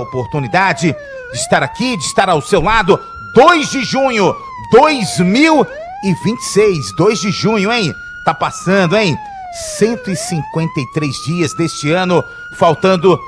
oportunidade de estar aqui, de estar ao seu lado. 2 de junho 2026, 2 de junho, hein? Tá passando, hein? 153 dias deste ano, faltando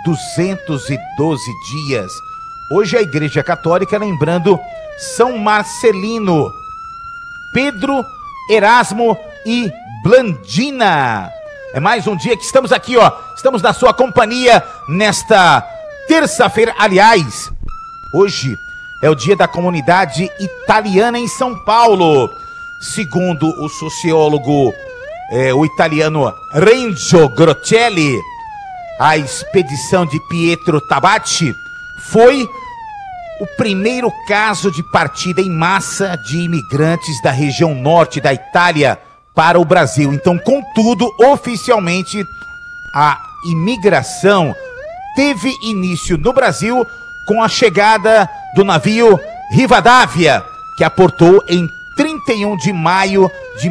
212 dias. Hoje a Igreja Católica lembrando São Marcelino, Pedro, Erasmo e Blandina. É mais um dia que estamos aqui, ó. Estamos na sua companhia nesta terça-feira. Aliás, hoje é o dia da comunidade italiana em São Paulo. Segundo o sociólogo, o italiano Renzo Grochelli, a expedição de Pietro Tabatti foi o primeiro caso de partida em massa de imigrantes da região norte da Itália para o Brasil. Então, contudo, oficialmente, a imigração teve início no Brasil com a chegada do navio Rivadavia, que aportou em 31 de maio de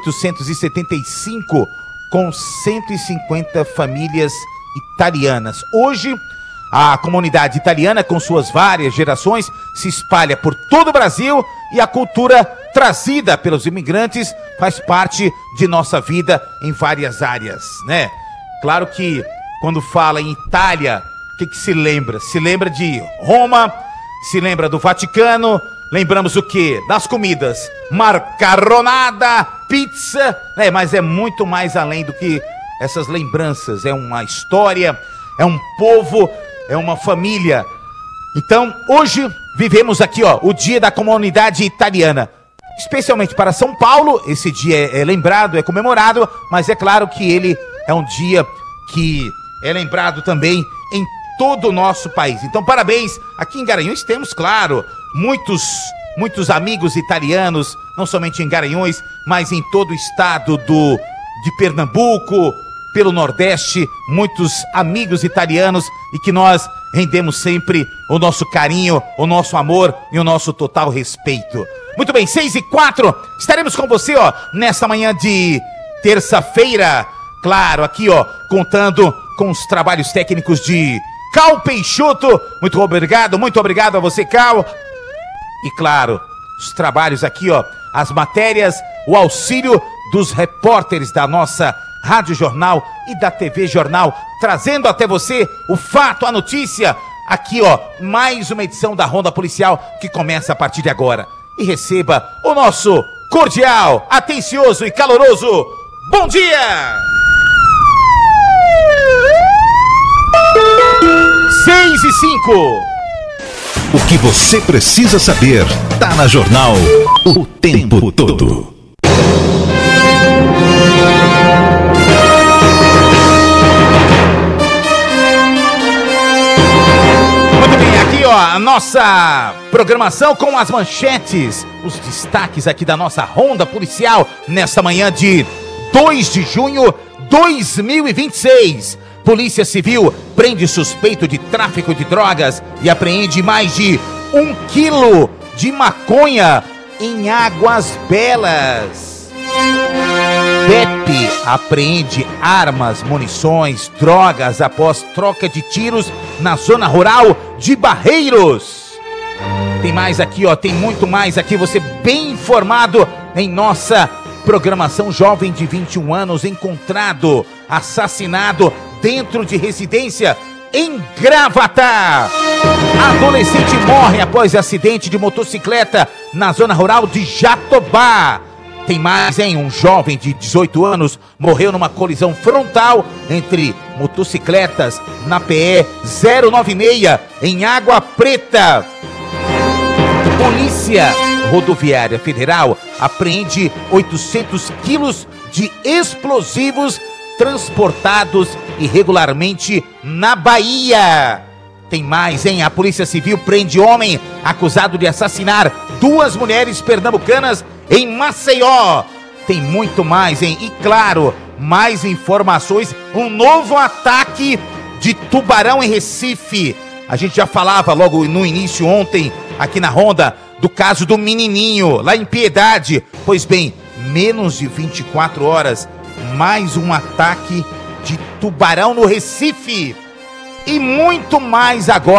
1875, com 150 famílias italianas. Hoje, a comunidade italiana, com suas várias gerações, se espalha por todo o Brasil e a cultura trazida pelos imigrantes faz parte de nossa vida em várias áreas, né? Claro que quando fala em Itália, o que se lembra? Se lembra de Roma, se lembra do Vaticano, lembramos o quê? Das comidas, macarronada, pizza, né? Mas é muito mais além do que essas lembranças, é uma história, é um povo, é uma família. Então, hoje vivemos aqui, ó, o dia da comunidade italiana. Especialmente para São Paulo, esse dia é lembrado, é comemorado, mas é claro que ele é um dia que é lembrado também em todo o nosso país. Então, parabéns. Aqui em Garanhuns temos, claro, muitos amigos italianos, não somente em Garanhuns, mas em todo o estado de Pernambuco, pelo Nordeste, muitos amigos italianos e que nós rendemos sempre o nosso carinho, o nosso amor e o nosso total respeito. Muito bem, 6h04, estaremos com você, ó, nesta manhã de terça-feira, claro, aqui, ó, contando com os trabalhos técnicos de Cal Peixoto. Muito obrigado a você, Cal. E claro, os trabalhos aqui, ó, as matérias, o auxílio dos repórteres da nossa Rádio Jornal e da TV Jornal, trazendo até você o fato, a notícia. Aqui, ó, mais uma edição da Ronda Policial que começa a partir de agora. E receba o nosso cordial, atencioso e caloroso bom dia! 6h05. O que você precisa saber tá na Jornal o tempo todo. A nossa programação com as manchetes, os destaques aqui da nossa Ronda Policial nesta manhã de 2 de junho 2026. Polícia Civil prende suspeito de tráfico de drogas e apreende mais de 1 quilo de maconha em Águas Belas. DEP apreende armas, munições, drogas após troca de tiros na zona rural de Barreiros. Tem mais aqui, ó, tem muito mais aqui, você bem informado em nossa programação. Jovem de 21 anos encontrado assassinado dentro de residência em Gravatá. Adolescente morre após acidente de motocicleta na zona rural de Jatobá. Tem mais, hein? Um jovem de 18 anos morreu numa colisão frontal entre motocicletas na PE 096 em Água Preta. Polícia Rodoviária Federal apreende 800 quilos de explosivos transportados irregularmente na Bahia. Tem mais, hein? A Polícia Civil prende homem acusado de assassinar 2 mulheres pernambucanas em Maceió. Tem muito mais, hein? E claro, mais informações. Um novo ataque de tubarão em Recife. A gente já falava logo no início ontem, aqui na Ronda, do caso do menininho, lá em Piedade. Pois bem, menos de 24 horas, mais um ataque de tubarão no Recife. E muito mais agora.